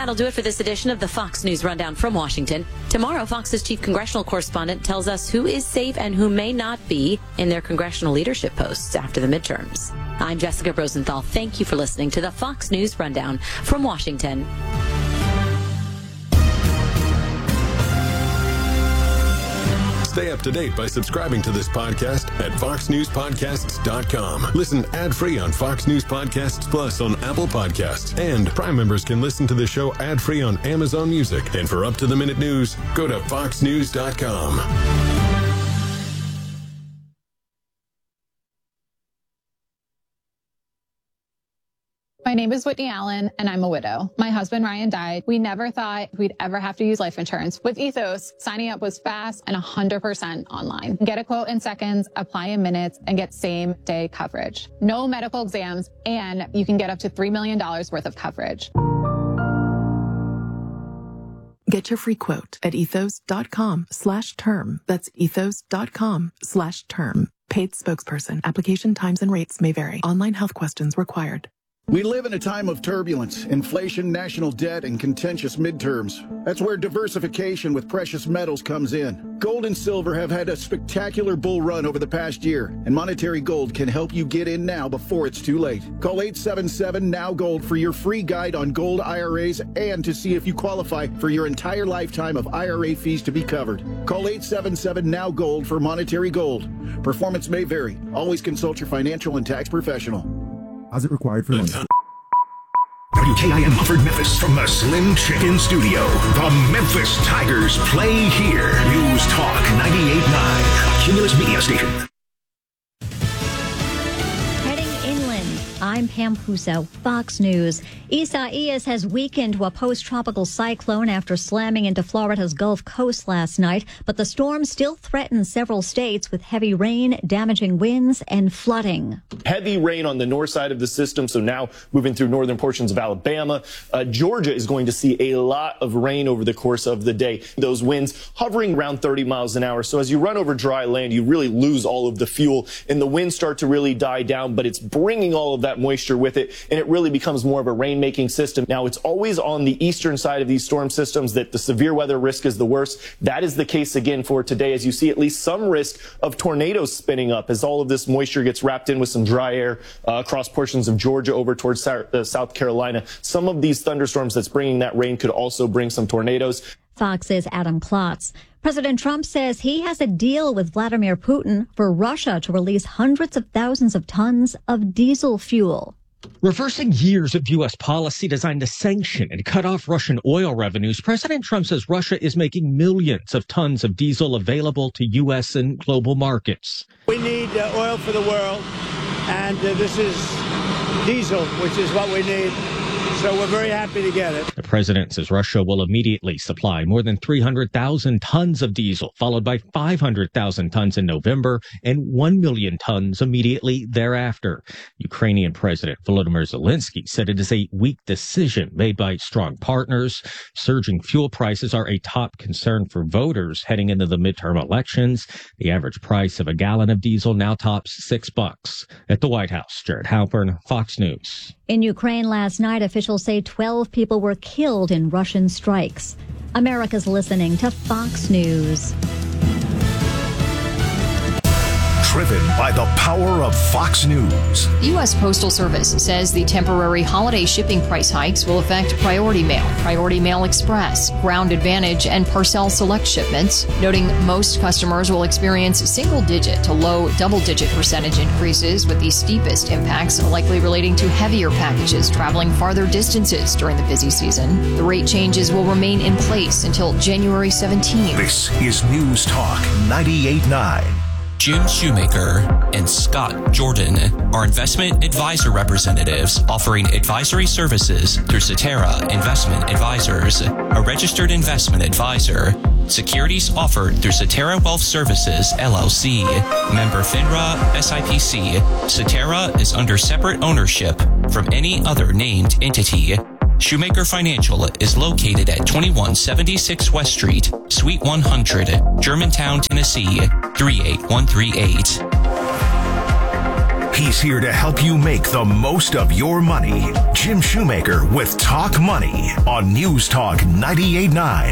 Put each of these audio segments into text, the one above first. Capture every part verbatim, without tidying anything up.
that'll do it for this edition of the Fox News Rundown from Washington. Tomorrow, Fox's chief congressional correspondent tells us who is safe and who may not be in their congressional leadership posts after the midterms. I'm Jessica Rosenthal. Thank you for listening to the Fox News Rundown from Washington. Stay up to date by subscribing to this podcast at fox news podcasts dot com. Listen ad-free on Fox News Podcasts Plus on Apple Podcasts. And Prime members can listen to the show ad-free on Amazon Music. And for up-to-the-minute news, go to fox news dot com. My name is Whitney Allen, and I'm a widow. My husband, Ryan, died. We never thought we'd ever have to use life insurance. With Ethos, signing up was fast and one hundred percent online. Get a quote in seconds, apply in minutes, and get same-day coverage. No medical exams, and you can get up to three million dollars worth of coverage. Get your free quote at ethos.com slash term. That's ethos.com slash term. Paid spokesperson. Application times and rates may vary. Online health questions required. We live in a time of turbulence, inflation, national debt, and contentious midterms. That's where diversification with precious metals comes in. Gold and silver have had a spectacular bull run over the past year, and Monetary Gold can help you get in now before it's too late. Call eight seven seven, N O W Gold for your free guide on gold I R As and to see if you qualify for your entire lifetime of I R A fees to be covered. Call eight seven seven, N O W Gold for Monetary Gold. Performance may vary. Always consult your financial and tax professional. As it required for London. W K I M offered Memphis from the Slim Chicken Studio. The Memphis Tigers play here. News Talk ninety-eight point nine, a Cumulus media station. I'm Pam Puso, Fox News. Isaias has weakened to a post-tropical cyclone after slamming into Florida's Gulf Coast last night, but the storm still threatens several states with heavy rain, damaging winds, and flooding. Heavy rain on the north side of the system, so now moving through northern portions of Alabama. Uh, Georgia is going to see a lot of rain over the course of the day. Those winds hovering around thirty miles an hour, so as you run over dry land, you really lose all of the fuel, and the winds start to really die down, but it's bringing all of that moisture with it, and it really becomes more of a rain-making system. Now, it's always on the eastern side of these storm systems that the severe weather risk is the worst. That is the case again for today, as you see at least some risk of tornadoes spinning up as all of this moisture gets wrapped in with some dry air uh, across portions of Georgia over towards uh, South Carolina. Some of these thunderstorms that's bringing that rain could also bring some tornadoes. Fox's Adam Klotz. President Trump says he has a deal with Vladimir Putin for Russia to release hundreds of thousands of tons of diesel fuel. Reversing years of U S policy designed to sanction and cut off Russian oil revenues, President Trump says Russia is making millions of tons of diesel available to U S and global markets. We need uh, oil for the world, and uh, this is diesel, which is what we need. So we're very happy to get it. The president says Russia will immediately supply more than three hundred thousand tons of diesel, followed by five hundred thousand tons in November and one million tons immediately thereafter. Ukrainian President Volodymyr Zelensky said it is a weak decision made by strong partners. Surging fuel prices are a top concern for voters heading into the midterm elections. The average price of a gallon of diesel now tops six bucks. At the White House, Jared Halpern, Fox News. In Ukraine last night, officials say twelve people were killed in Russian strikes. America's listening to Fox News. Driven by the power of Fox News. The U S Postal Service says the temporary holiday shipping price hikes will affect Priority Mail, Priority Mail Express, Ground Advantage, and Parcel Select shipments, noting most customers will experience single-digit to low double-digit percentage increases, with the steepest impacts likely relating to heavier packages traveling farther distances during the busy season. The rate changes will remain in place until January seventeenth. This is News Talk ninety-eight point nine. Jim Shoemaker and Scott Jordan are investment advisor representatives offering advisory services through Cetera Investment Advisors, a registered investment advisor. Securities offered through Cetera Wealth Services, L L C. Member FINRA, S I P C. Cetera is under separate ownership from any other named entity. Shoemaker Financial is located at twenty-one seventy-six West Street, Suite one hundred, Germantown, Tennessee, three eight one three eight. He's here to help you make the most of your money. Jim Shoemaker with Talk Money on News Talk ninety-eight point nine.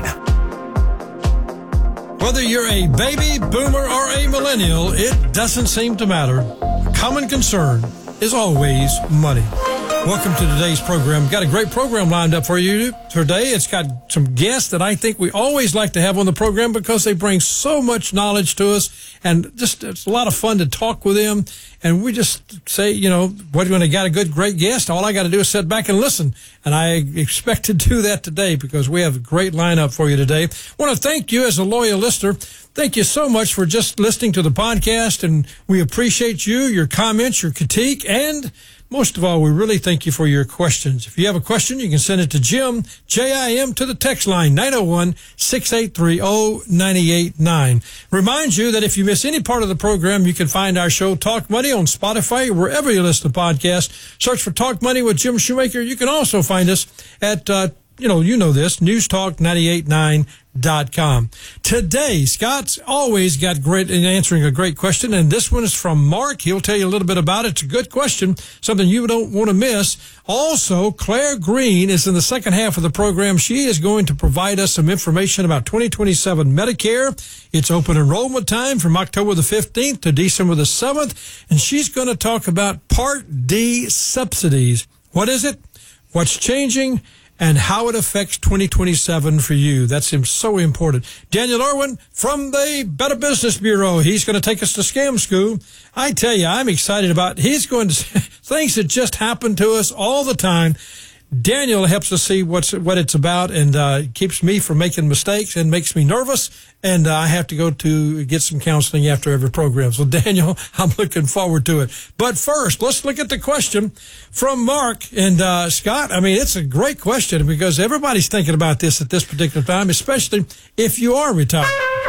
Whether you're a baby, boomer, or a millennial, it doesn't seem to matter. Common concern is always money. Welcome to today's program. Got a great program lined up for you today. It's got some guests that I think we always like to have on the program because they bring so much knowledge to us, and just it's a lot of fun to talk with them. And we just say, you know, when I got a good, great guest, all I got to do is sit back and listen. And I expect to do that today because we have a great lineup for you today. I want to thank you as a loyal listener. Thank you so much for just listening to the podcast, and we appreciate you, your comments, your critique, and most of all, we really thank you for your questions. If you have a question, you can send it to Jim, J I M, to the text line, nine oh one, six eight three, oh nine eight nine. Remind you that if you miss any part of the program, you can find our show, Talk Money, on Spotify, wherever you listen to podcasts. Search for Talk Money with Jim Shoemaker. You can also find us at, uh, you know, you know this, News Talk ninety-eight point nine dot com. Today, Scott's always got great in answering a great question, and this one is from Mark. He'll tell you a little bit about it. It's a good question, something you don't want to miss. Also, Claire Green is in the second half of the program. She is going to provide us some information about twenty twenty-seven Medicare. It's open enrollment time from October the fifteenth to December the seventh, and she's going to talk about Part D subsidies. What is it? What's changing? And how it affects twenty twenty-seven for you. That's so important. Daniel Irwin from the Better Business Bureau. He's going to take us to Scam School. I tell you, I'm excited about, he's going to, things that just happen to us all the time. Daniel helps us see what's, what it's about, and uh, keeps me from making mistakes and makes me nervous. And uh, I have to go to get some counseling after every program. So, Daniel, I'm looking forward to it. But first, let's look at the question from Mark. And, uh, Scott, I mean, it's a great question because everybody's thinking about this at this particular time, especially if you are retired.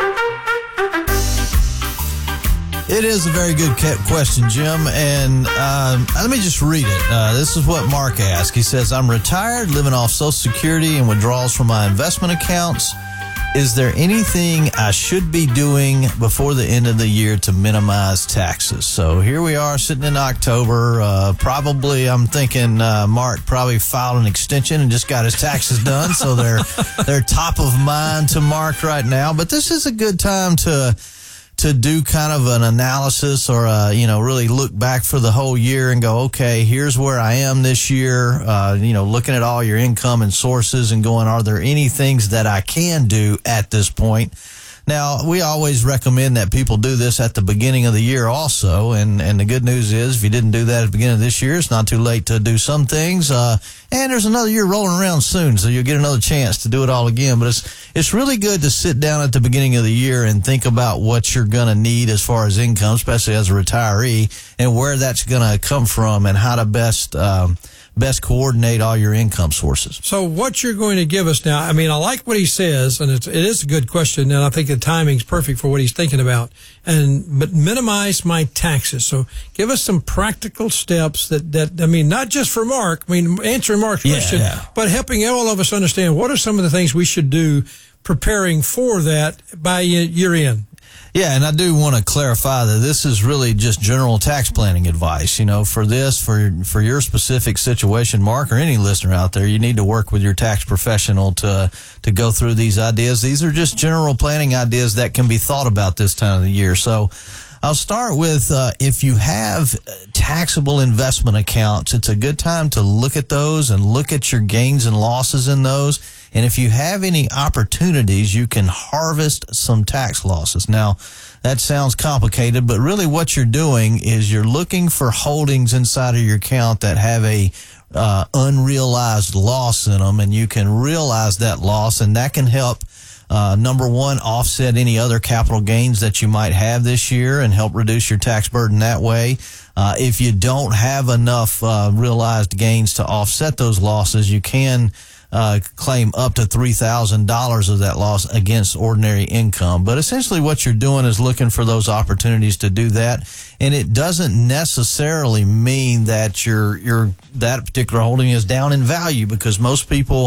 It is a very good question, Jim, and um, let me just read it. Uh, this is what Mark asked. He says, I'm retired, living off Social Security and withdrawals from my investment accounts. Is there anything I should be doing before the end of the year to minimize taxes? So here we are sitting in October. Uh, probably, I'm thinking uh, Mark probably filed an extension and just got his taxes done. So they're, they're top of mind to Mark right now. But this is a good time to to do kind of an analysis or, uh, you know, really look back for the whole year and go, okay, here's where I am this year. Uh, you know, looking at all your income and sources and going, are there any things that I can do at this point? Now, we always recommend that people do this at the beginning of the year also, and, and the good news is if you didn't do that at the beginning of this year, it's not too late to do some things, uh, and there's another year rolling around soon, so you'll get another chance to do it all again, but it's, it's really good to sit down at the beginning of the year and think about what you're going to need as far as income, especially as a retiree, and where that's going to come from and how to best, um, best coordinate all your income sources. So what you're going to give us now, I mean, I like what he says, and it's, it is a good question, and I think the timing's perfect for what he's thinking about, and but minimize my taxes. So give us some practical steps that, that I mean, not just for Mark, I mean, answering Mark's yeah, question, yeah. but helping all of us understand what are some of the things we should do preparing for that by year end. Yeah, and I do want to clarify that this is really just general tax planning advice. You know, for this, for for your specific situation, Mark, or any listener out there, you need to work with your tax professional to to go through these ideas. These are just general planning ideas that can be thought about this time of the year. So I'll start with uh, if you have taxable investment accounts, it's a good time to look at those and look at your gains and losses in those. And if you have any opportunities, you can harvest some tax losses. Now, that sounds complicated, but really what you're doing is you're looking for holdings inside of your account that have a uh, unrealized loss in them, and you can realize that loss, and that can help Uh, number one, offset any other capital gains that you might have this year and help reduce your tax burden that way. Uh, if you don't have enough uh, realized gains to offset those losses, you can uh, claim up to three thousand dollars of that loss against ordinary income. But essentially what you're doing is looking for those opportunities to do that. And it doesn't necessarily mean that your, your, that particular holding is down in value, because most people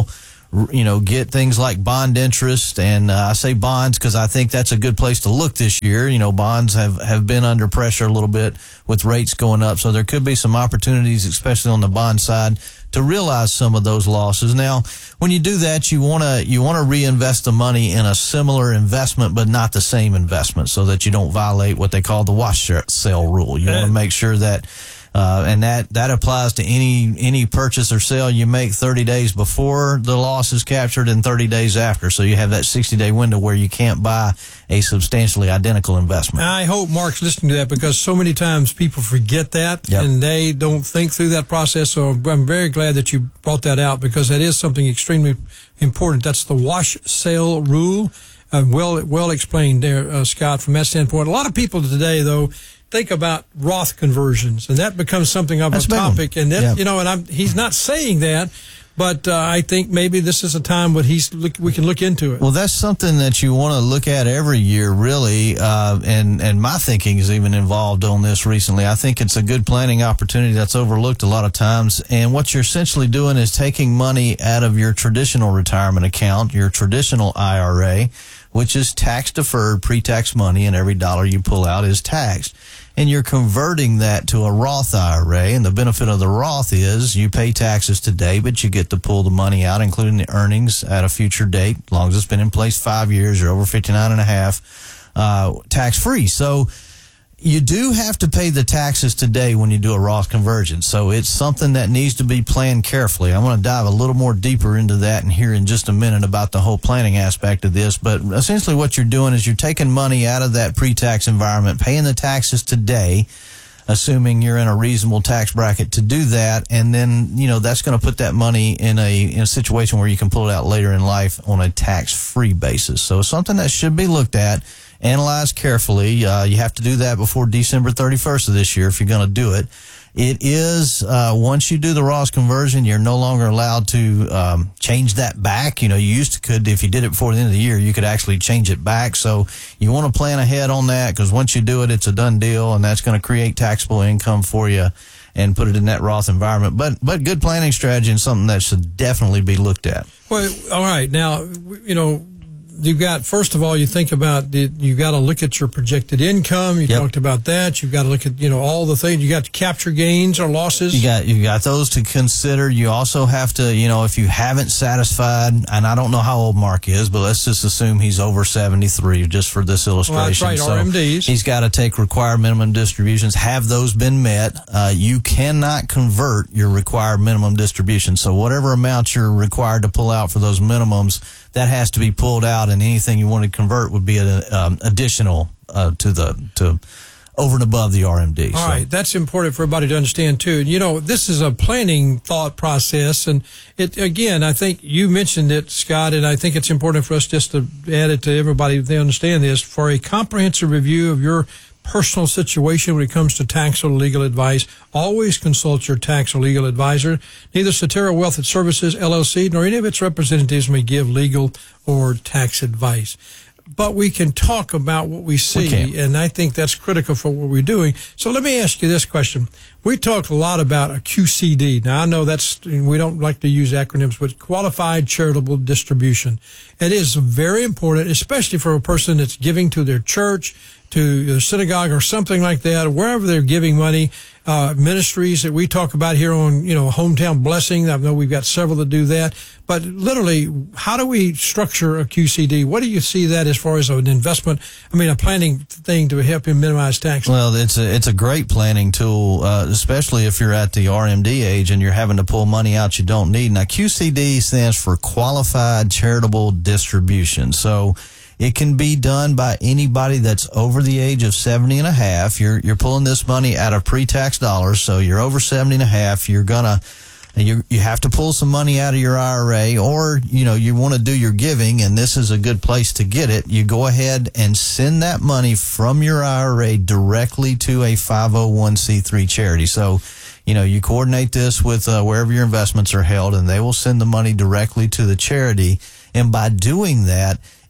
you know, get things like bond interest. And uh, I say bonds because I think that's a good place to look this year. You know, bonds have, have been under pressure a little bit with rates going up. So there could be some opportunities, especially on the bond side, to realize some of those losses. Now, when you do that, you want to you want to reinvest the money in a similar investment, but not the same investment, so that you don't violate what they call the wash sale rule. You want to make sure that, uh, and that that applies to any any purchase or sale you make thirty days before the loss is captured and thirty days after. So you have that sixty day window where you can't buy a substantially identical investment. I hope Mark's listening to that, because so many times people forget that yep. and they don't think through that process. So I'm very glad that you brought that out, because that is something extremely important. That's the wash sale rule. Uh, well, well explained there, uh, Scott, from that standpoint. A lot of people today, though, think about Roth conversions, and that becomes something of That's a topic. One. And that, yeah. you know, and I'm, he's not saying that, but uh, I think maybe this is a time when he's look, we can look into it. Well, that's something that you want to look at every year, really. Uh, and and my thinking is even involved on this recently. I think it's a good planning opportunity that's overlooked a lot of times. And what you're essentially doing is taking money out of your traditional retirement account, your traditional I R A, which is tax deferred pre-tax money, and every dollar you pull out is taxed. And you're converting that to a Roth I R A, and the benefit of the Roth is you pay taxes today, but you get to pull the money out, including the earnings, at a future date. As long as it's been in place five years, you're over fifty-nine and a half, uh, tax-free. So you do have to pay the taxes today when you do a Roth conversion. So it's something that needs to be planned carefully. I'm going to dive a little more deeper into that and here in just a minute about the whole planning aspect of this. But essentially what you're doing is you're taking money out of that pre-tax environment, paying the taxes today, assuming you're in a reasonable tax bracket to do that. And then, you know, that's going to put that money in a, in a situation where you can pull it out later in life on a tax-free basis. So it's something that should be looked at, analyze carefully. Uh, you have to do that before December thirty-first of this year if you're going to do it. It is, uh, once you do the Roth conversion, you're no longer allowed to um, change that back. You know, you used to could, if you did it before the end of the year, you could actually change it back. So you want to plan ahead on that, because once you do it, it's a done deal, and that's going to create taxable income for you and put it in that Roth environment. But but good planning strategy and something that should definitely be looked at. Well, all right. Now, you know, you've got, first of all, you think about the, you got to look at your projected income. You yep. talked about that. You've got to look at, you know, all the things. You got to capture gains or losses. You got, you got those to consider. You also have to, you know, if you haven't satisfied, and I don't know how old Mark is, but let's just assume he's over seventy-three just for this illustration. Well, that's right, so R M Ds. He's got to take required minimum distributions. Have those been met? Uh, you cannot convert your required minimum distribution. So whatever amount you're required to pull out for those minimums, that has to be pulled out, and anything you want to convert would be an um, additional uh, to the to over and above the R M D. All so. right, that's important for everybody to understand too. You know, this is a planning thought process, and it again, I think you mentioned it, Scott, and I think it's important for us just to add it to everybody if they understand this. For a comprehensive review of your personal situation when it comes to tax or legal advice, always consult your tax or legal advisor. Neither Cetera Wealth Services, L L C, nor any of its representatives may give legal or tax advice. But we can talk about what we see, we and I think that's critical for what we're doing. So let me ask you this question. We talked a lot about a Q C D. Now, I know that's, we don't like to use acronyms, but Qualified Charitable Distribution. It is very important, especially for a person that's giving to their church, to the synagogue or something like that, wherever they're giving money, uh, ministries that we talk about here on, you know, Hometown Blessing. I know we've got several that do that. But literally, how do we structure a Q C D? What do you see that as far as an investment? I mean, a planning thing to help him minimize taxes? Well, it's a, it's a great planning tool, uh, especially if you're at the R M D age and you're having to pull money out you don't need. Now, Q C D stands for Qualified Charitable Distribution. So it can be done by anybody that's over the age of seventy and a half. You're, you're pulling this money out of pre-tax dollars. So you're over seventy and a half. You're gonna, you, you have to pull some money out of your I R A, or, you know, you want to do your giving, and this is a good place to get it. You go ahead and send that money from your I R A directly to a five oh one c three charity. So, you know, you coordinate this with uh, wherever your investments are held, and they will send the money directly to the charity. And by doing that,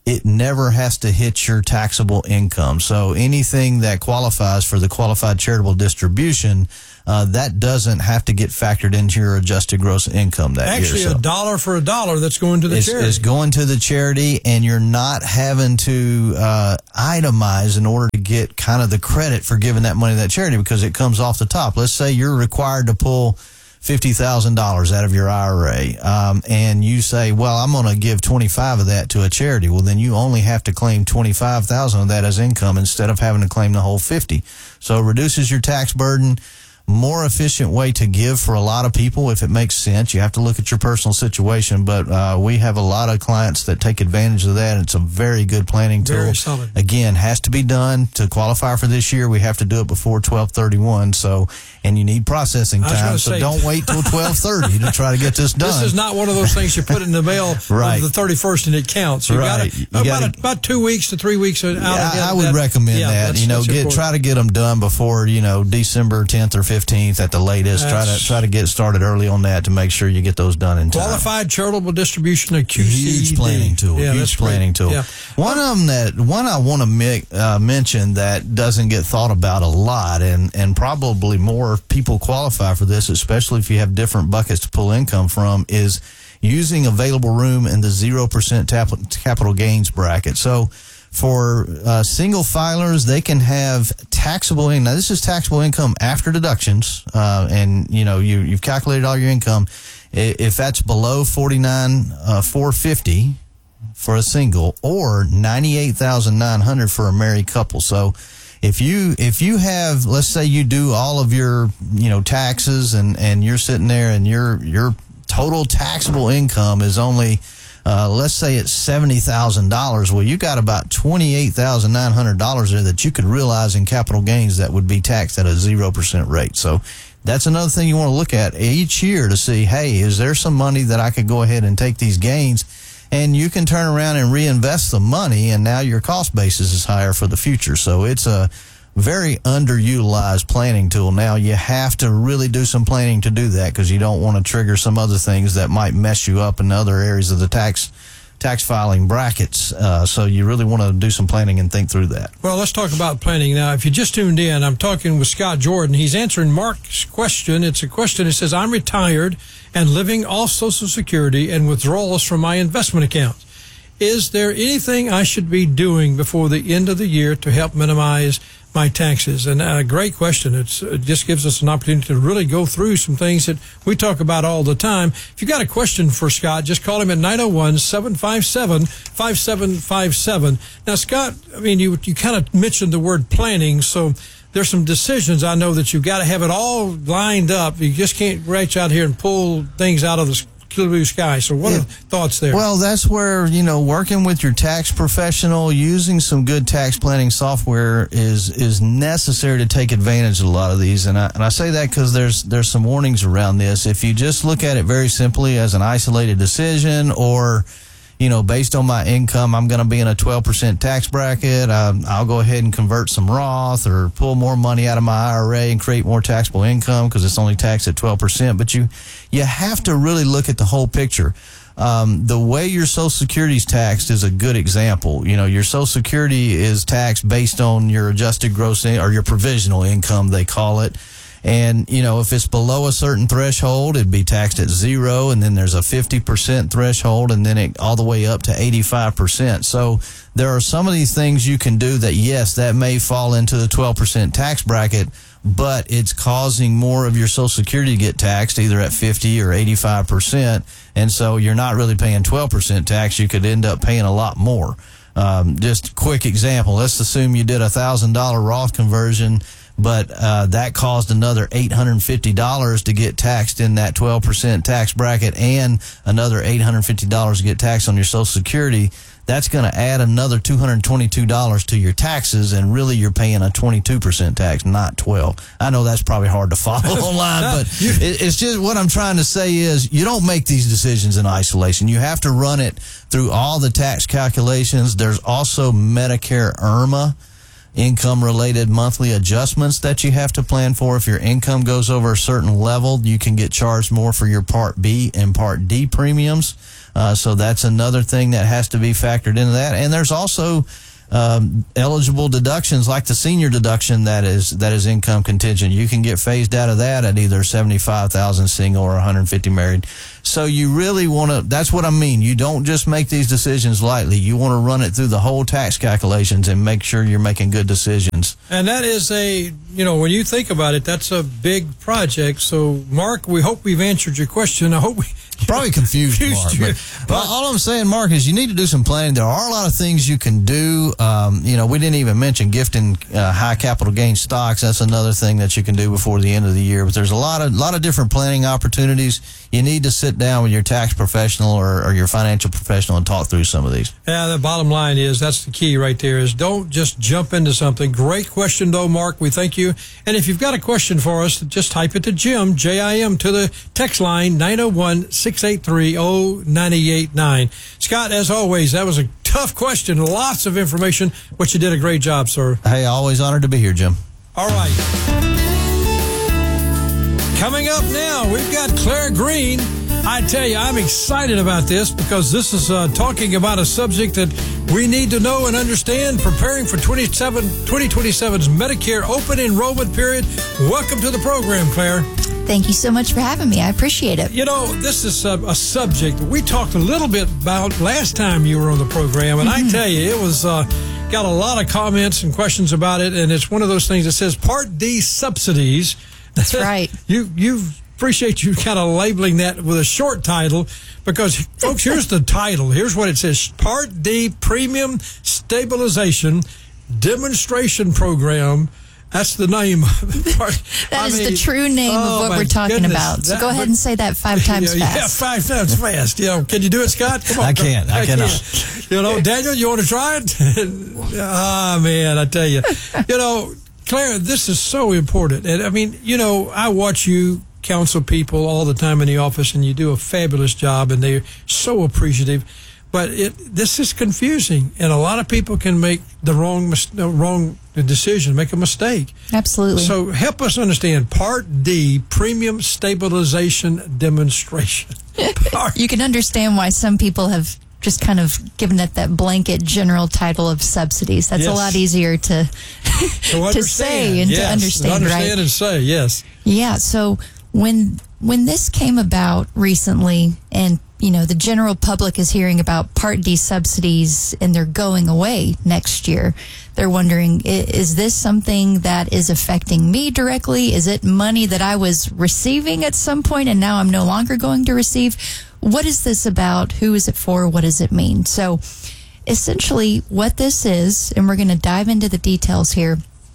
it never has to hit your taxable income. So anything that qualifies for the qualified charitable distribution, uh, that doesn't have to get factored into your adjusted gross income that Actually, year. So a dollar for a dollar that's going to the it's, charity. It's going to the charity, and you're not having to uh, itemize in order to get kind of the credit for giving that money to that charity because it comes off the top. Let's say you're required to pull fifty thousand dollars out of your I R A, um, and you say, well, I'm going to give twenty-five of that to a charity. Well, then you only have to claim twenty-five thousand of that as income instead of having to claim the whole fifty. So it reduces your tax burden. More efficient way to give for a lot of people if it makes sense. You have to look at your personal situation, but uh, we have a lot of clients that take advantage of that. It's a very good planning tool. Very solid. Again, has to be done to qualify for this year. We have to do it before twelve thirty-one. So, and you need processing time. So say, don't wait till twelve thirty to try to get this done. This is not one of those things you put in the mail right. on the thirty-first and it counts. You right. got you about, gotta, about two weeks to three weeks out. Yeah, I, I would that, recommend yeah, that. You know, get important. Try to get them done before you know December tenth or fifteenth at the latest. That's, try to try to get started early on that to make sure you get those done in time. Qualified charitable distribution, a Q C D. Huge planning tool. Yeah, huge planning great. tool. Yeah. One of them that one I want to mi- uh, mention that doesn't get thought about a lot, and and probably more people qualify for this, especially if you have different buckets to pull income from, is using available room in the zero percent tap- capital gains bracket. So. For uh, single filers, they can have taxable income. Now, this is taxable income after deductions, uh, and you know you you've calculated all your income. If that's below forty-nine uh, four fifty for a single, or ninety-eight thousand nine hundred for a married couple. So, if you if you have, let's say you do all of your you know taxes, and and you're sitting there, and your your total taxable income is only Uh, let's say it's seventy thousand dollars. Well, you got about twenty-eight thousand nine hundred dollars there that you could realize in capital gains that would be taxed at a zero percent rate. So that's another thing you want to look at each year to see, hey, is there some money that I could go ahead and take these gains? And you can turn around and reinvest the money, and now your cost basis is higher for the future. So it's a very underutilized planning tool. Now, you have to really do some planning to do that because you don't want to trigger some other things that might mess you up in other areas of the tax tax filing brackets. Uh, so you really want to do some planning and think through that. Well, let's talk about planning now. If you just tuned in, I'm talking with Scott Jordan. He's answering Mark's question. It's a question that says, I'm retired and living off Social Security and withdrawals from my investment account. Is there anything I should be doing before the end of the year to help minimize my taxes? And a great question. It's, it just gives us an opportunity to really go through some things that we talk about all the time. If you got a question for Scott, just call him at nine oh one, seven five seven, five seven five seven. Now, Scott, I mean, you you kind of mentioned the word planning, so there's some decisions I know that you've got to have it all lined up. You just can't reach out here and pull things out of the blue sky. So what yeah. are the thoughts there? Well, that's where, you know, working with your tax professional, using some good tax planning software is is necessary to take advantage of a lot of these. And I, and I say that because there's, there's some warnings around this. If you just look at it very simply as an isolated decision, or, you know, based on my income, I'm going to be in a twelve percent tax bracket, um, I'll go ahead and convert some Roth or pull more money out of my I R A and create more taxable income because it's only taxed at twelve percent. But you, you have to really look at the whole picture. Um, the way your Social Security is taxed is a good example. You know, your Social Security is taxed based on your adjusted gross in, or your provisional income, they call it. And, you know, if it's below a certain threshold, it'd be taxed at zero. And then there's a fifty percent threshold, and then it all the way up to eighty-five percent. So there are some of these things you can do that, yes, that may fall into the twelve percent tax bracket, but it's causing more of your Social Security to get taxed either at fifty or eighty-five percent. And so you're not really paying twelve percent tax. You could end up paying a lot more. Um, just a quick example. Let's assume you did a one thousand dollars Roth conversion, but uh, that caused another eight hundred fifty dollars to get taxed in that twelve percent tax bracket, and another eight hundred fifty dollars to get taxed on your Social Security. That's going to add another two hundred twenty-two dollars to your taxes, and really you're paying a twenty-two percent tax, not twelve. I know that's probably hard to follow online, but it, it's just what I'm trying to say is you don't make these decisions in isolation. You have to run it through all the tax calculations. There's also Medicare I R M A income-related monthly adjustments that you have to plan for. If your income goes over a certain level, you can get charged more for your Part B and Part D premiums. Uh, so that's another thing that has to be factored into that. And there's also um, eligible deductions like the senior deduction that is that is income contingent. You can get phased out of that at either seventy-five thousand single or one hundred fifty married. So you really want to, that's what I mean. You don't just make these decisions lightly. You want to run it through the whole tax calculations and make sure you're making good decisions. And that is a, you know, when you think about it, that's a big project. So, Mark, we hope we've answered your question. I hope we probably confused, confused Mark. But, but all I'm saying, Mark, is you need to do some planning. There are a lot of things you can do. Um, you know, we didn't even mention gifting uh, high capital gain stocks. That's another thing that you can do before the end of the year. But there's a lot of lot of different planning opportunities. You need to sit down with your tax professional or, or your financial professional and talk through some of these. Yeah, the bottom line is that's the key right there is don't just jump into something. Great question, though, Mark. We thank you. And if you've got a question for us, just type it to Jim, J I M, to the text line nine oh one, six eight three, oh nine eight nine. Scott, as always, that was a tough question. Lots of information, but you did a great job, sir. Hey, always honored to be here, Jim. All right. Coming up now, we've got Claire Green. I tell you, I'm excited about this because this is uh, talking about a subject that we need to know and understand, preparing for twenty twenty-seven's Medicare open enrollment period. Welcome to the program, Claire. Thank you so much for having me. I appreciate it. You know, this is a, a subject we talked a little bit about last time you were on the program, and mm-hmm. I tell you, it was uh, got a lot of comments and questions about it, and it's one of those things that says Part D subsidies. That's right. you you appreciate you kind of labeling that with a short title because, folks, here's the title. Here's what it says. Part D Premium Stabilization Demonstration Program. That's the name of it. That I is mean, the true name oh of what we're talking goodness. about. So that, go ahead and say that five times yeah, fast. Yeah, five times fast. You know, can you do it, Scott? Come on. I can't. I, I cannot. Can't. You know, Daniel, you want to try it? Ah, oh, man, I tell you. You know, Claire, this is so important. And I mean, you know, I watch you counsel people all the time in the office, and you do a fabulous job, and they're so appreciative. But it this is confusing, and a lot of people can make the wrong the wrong decision, make a mistake. Absolutely. So help us understand Part D, Premium Stabilization Demonstration. You can understand why some people have just kind of given it that blanket general title of subsidies. That's yes. a lot easier to to, to say and yes. to understand, to understand right? and say, yes. Yeah, so when when this came about recently, and you know the general public is hearing about Part D subsidies and they're going away next year, they're wondering, is this something that is affecting me directly? Is it money that I was receiving at some point and now I'm no longer going to receive? What is this about? Who is it for? What does it mean? So essentially what this is, and we're going to dive into the details here,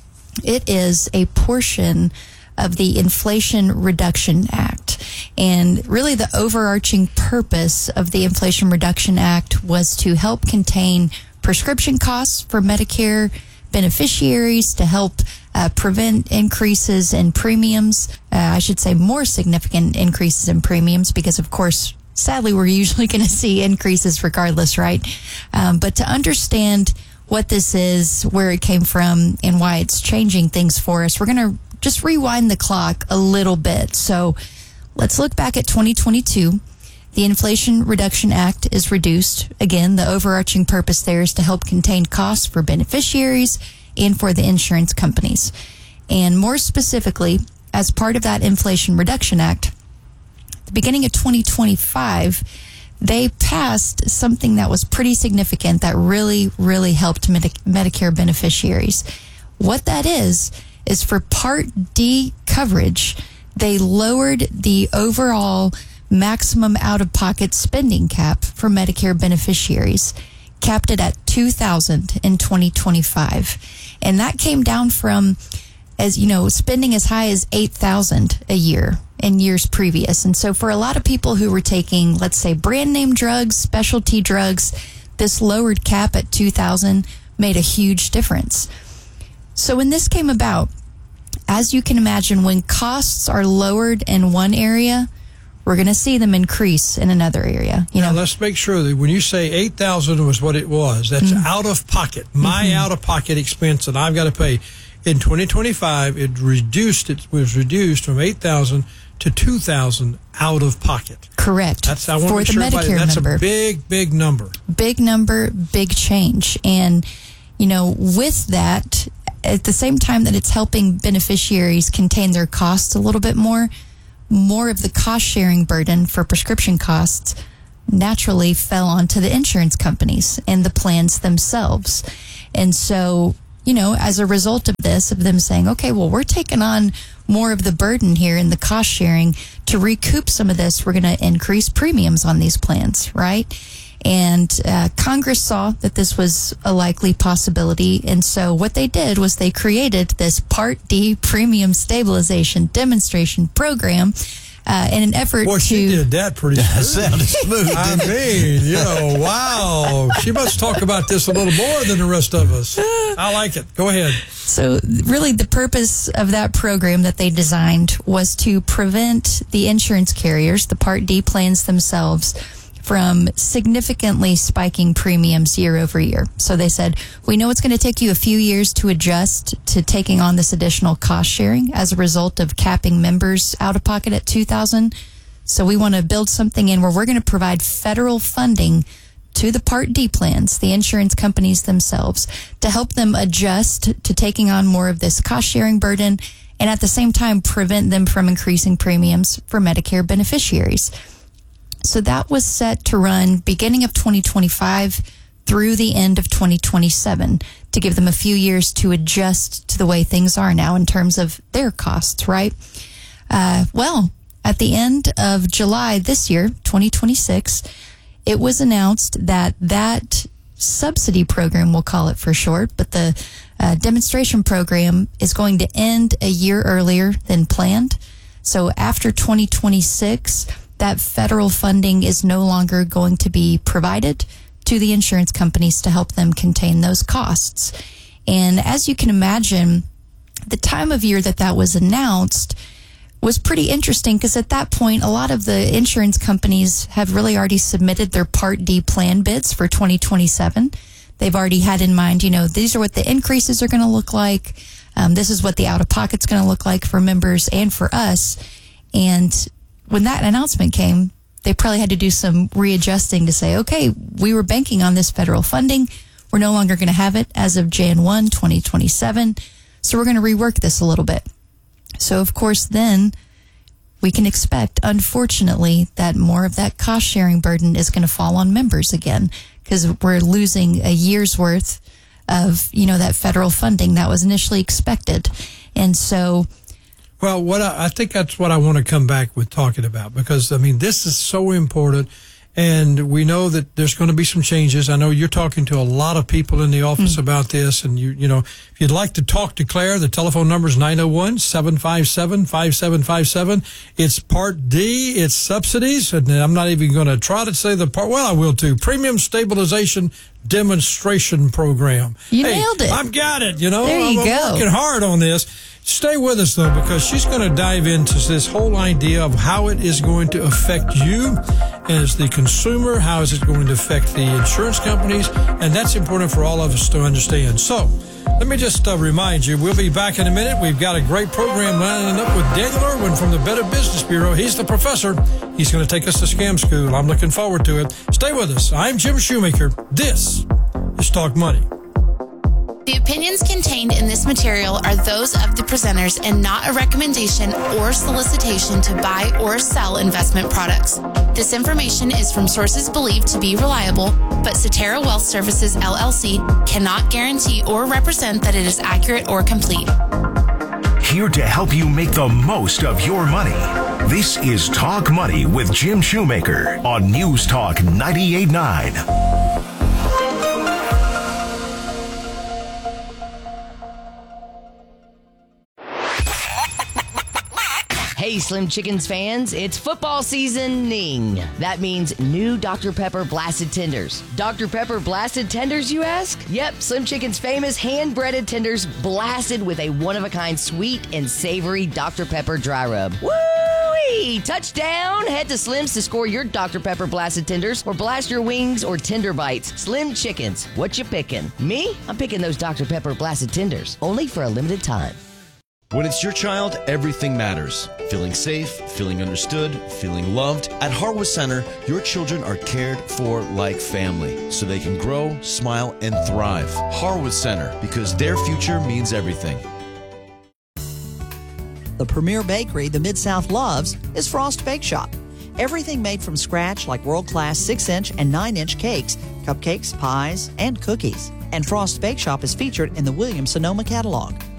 it is a portion of the Inflation Reduction Act. And really the overarching purpose of the Inflation Reduction Act was to help contain prescription costs for Medicare beneficiaries, to help uh, prevent increases in premiums. Uh, I should say more significant increases in premiums because, of course, sadly, we're usually going to see increases regardless, right? Um, but to understand what this is, where it came from, and why it's changing things for us, we're going to just rewind the clock a little bit. So let's look back at twenty twenty-two. The Inflation Reduction Act is reduced. Again, the overarching purpose there is to help contain costs for beneficiaries and for the insurance companies. And more specifically, as part of that Inflation Reduction Act, at the beginning of twenty twenty-five, they passed something that was pretty significant that really, really helped Medi- Medicare beneficiaries. What that is, is for Part D coverage, they lowered the overall maximum out-of-pocket spending cap for Medicare beneficiaries, capped it at two thousand dollars in twenty twenty-five. And that came down from, as you know, spending as high as eight thousand dollars a year in years previous. And so for a lot of people who were taking, let's say, brand name drugs, specialty drugs, this lowered cap at two thousand dollars made a huge difference. So when this came about, as you can imagine, when costs are lowered in one area, we're going to see them increase in another area. You now, know, let's make sure that when you say eight thousand was what it was, that's mm-hmm. out of pocket. My mm-hmm. out of pocket expense that I've got to pay. In twenty twenty-five, it reduced. It was reduced from eight thousand to two thousand out of pocket. Correct. That's I want for to the make sure Medicare that's member. a big, big number. Big number, big change, and you know, with that, at the same time that it's helping beneficiaries contain their costs a little bit more, more of the cost sharing burden for prescription costs naturally fell onto the insurance companies and the plans themselves. And so, you know, as a result of this, of them saying, okay, well, we're taking on more of the burden here in the cost sharing to recoup some of this. We're going to increase premiums on these plans, right? And uh, Congress saw that this was a likely possibility. And so what they did was they created this Part D premium stabilization demonstration program uh, in an effort Boy, to... she did that pretty smooth. Sounded smooth. I mean, you know, wow. She must talk about this a little more than the rest of us. I like it. Go ahead. So really the purpose of that program that they designed was to prevent the insurance carriers, the Part D plans themselves, from significantly spiking premiums year over year. So they said, we know it's going to take you a few years to adjust to taking on this additional cost sharing as a result of capping members out of pocket at two thousand dollars. So we want to build something in where we're going to provide federal funding to the Part D plans, the insurance companies themselves, to help them adjust to taking on more of this cost sharing burden and at the same time prevent them from increasing premiums for Medicare beneficiaries. So that was set to run beginning of twenty twenty-five through the end of twenty twenty-seven to give them a few years to adjust to the way things are now in terms of their costs, right? Uh, well, at the end of July this year, twenty twenty-six, it was announced that that subsidy program, we'll call it for short, but the uh, demonstration program is going to end a year earlier than planned. So after twenty twenty-six, that federal funding is no longer going to be provided to the insurance companies to help them contain those costs. And as you can imagine, the time of year that that was announced was pretty interesting because at that point, a lot of the insurance companies have really already submitted their Part D plan bids for twenty twenty-seven. They've already had in mind, you know, these are what the increases are going to look like. Um, this is what the out-of-pocket's going to look like for members and for us. And when that announcement came, they probably had to do some readjusting to say, okay, we were banking on this federal funding. We're no longer going to have it as of January first, twenty twenty-seven. So we're going to rework this a little bit. So, of course, then we can expect, unfortunately, that more of that cost-sharing burden is going to fall on members again because we're losing a year's worth of, you know, that federal funding that was initially expected. And so... Well, what I, I think that's what I want to come back with talking about because, I mean, this is so important. And we know that there's going to be some changes. I know you're talking to a lot of people in the office mm. about this. And, you you know, if you'd like to talk to Claire, the telephone number is nine oh one, seven five seven, five seven five seven. It's Part D. It's subsidies. And I'm not even going to try to say the part. Well, I will too. Premium Stabilization Demonstration Program. You hey, nailed it. I've got it. You know, there you I'm, go. I'm working hard on this. Stay with us, though, because she's going to dive into this whole idea of how it is going to affect you as the consumer, how is it going to affect the insurance companies, and that's important for all of us to understand. So let me just uh, remind you, we'll be back in a minute. We've got a great program lining up with Daniel Irwin from the Better Business Bureau. He's the professor. He's going to take us to Scam School. I'm looking forward to it. Stay with us. I'm Jim Shoemaker. This is Talk Money. The opinions contained in this material are those of the presenters and not a recommendation or solicitation to buy or sell investment products. This information is from sources believed to be reliable, but Cetera Wealth Services, L L C cannot guarantee or represent that it is accurate or complete. Here to help you make the most of your money. This is Talk Money with Jim Shoemaker on News Talk ninety-eight point nine. Hey, Slim Chickens fans, it's football seasoning. That means new Doctor Pepper Blasted Tenders. Doctor Pepper Blasted Tenders, you ask? Yep, Slim Chicken's famous hand-breaded tenders blasted with a one-of-a-kind sweet and savory Doctor Pepper dry rub. Woo-wee! Hey, touchdown! Head to Slim's to score your Doctor Pepper Blasted Tenders or blast your wings or tender bites. Slim Chickens, what you picking? Me? I'm picking those Doctor Pepper Blasted Tenders, only for a limited time. When it's your child, everything matters. Feeling safe, feeling understood, feeling loved. At Harwood Center, your children are cared for like family, so they can grow, smile, and thrive. Harwood Center, because their future means everything. The premier bakery the Mid-South loves is Frost Bake Shop. Everything made from scratch like world-class six inch and nine inch cakes, cupcakes, pies, and cookies. And Frost Bake Shop is featured in the Williams-Sonoma catalog.